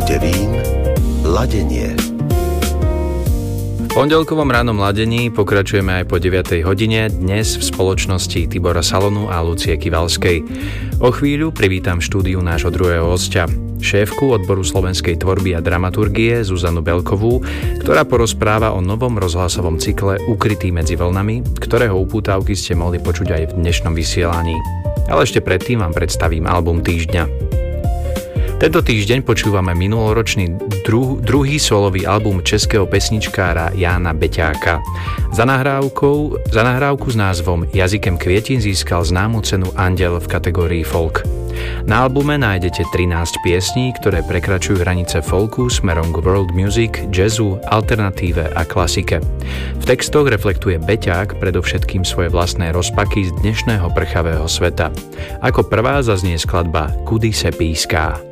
Devín, ladenie. V pondelkovom ránom ladení pokračujeme aj po 9. hodine, dnes v spoločnosti Tibora Salonu a Lucie Kivalskej. O chvíľu privítam v štúdiu nášho druhého hostia, šéfku odboru slovenskej tvorby a dramaturgie Zuzanu Belkovú, ktorá porozpráva o novom rozhlasovom cykle Ukrytý medzi vlnami, ktorého upútavky ste mohli počuť aj v dnešnom vysielaní. Ale ešte predtým vám predstavím album týždňa. Tento týždeň počúvame minuloročný druhý solový album českého pesničkára Jána Beťáka. Za nahrávku s názvom Jazykem kvietin získal známu cenu Anděl v kategórii folk. Na albume nájdete 13 piesní, ktoré prekračujú hranice folku smerom k world music, jazzu, alternatíve a klasike. V textoch reflektuje Beťák predovšetkým svoje vlastné rozpaky z dnešného prchavého sveta. Ako prvá zaznie skladba Kudy se píská.